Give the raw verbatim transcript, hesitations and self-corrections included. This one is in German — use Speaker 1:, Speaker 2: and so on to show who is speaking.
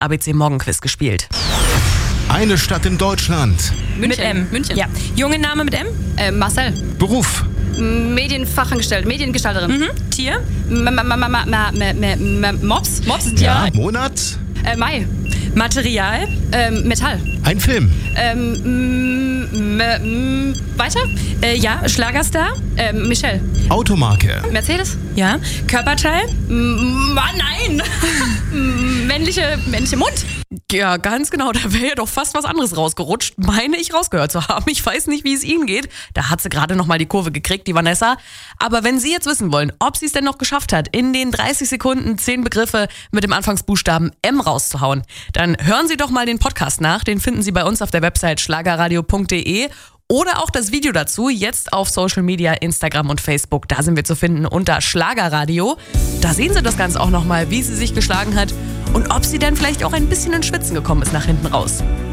Speaker 1: A B C Morgenquiz gespielt.
Speaker 2: Eine Stadt in Deutschland.
Speaker 3: München.
Speaker 1: Mit M.
Speaker 3: München.
Speaker 1: Ja. Junge Name mit M?
Speaker 3: Äh, Marcel.
Speaker 2: Beruf.
Speaker 3: Medienfachangestellte, Mediengestalterin.
Speaker 1: Mhm. Tier?
Speaker 3: M m m m m m m Mops. Mops ist ein Tier.
Speaker 2: Ja. Monat.
Speaker 3: Äh, Mai.
Speaker 1: Material?
Speaker 3: Ähm, Metall.
Speaker 2: Ein Film.
Speaker 3: Ähm, m m m weiter?
Speaker 1: Äh, ja. Schlagerstar?
Speaker 3: Ähm, Michelle.
Speaker 2: Automarke.
Speaker 3: Mercedes.
Speaker 1: Ja. Körperteil?
Speaker 3: M Mann, nein! männliche, männliche Mund.
Speaker 1: Ja, ganz genau. Da wäre ja doch fast was anderes rausgerutscht, meine ich rausgehört zu haben. Ich weiß nicht, wie es Ihnen geht. Da hat sie gerade noch mal die Kurve gekriegt, die Vanessa. Aber wenn Sie jetzt wissen wollen, ob sie es denn noch geschafft hat, in den dreißig Sekunden zehn Begriffe mit dem Anfangsbuchstaben M rauszuhauen, dann hören Sie doch mal den Podcast nach. Den finden Sie bei uns auf der Website schlagerradio punkt de. Oder auch das Video dazu, jetzt auf Social Media, Instagram und Facebook. Da sind wir zu finden unter Schlagerradio. Da sehen Sie das Ganze auch nochmal, wie sie sich geschlagen hat und ob sie denn vielleicht auch ein bisschen ins Schwitzen gekommen ist nach hinten raus.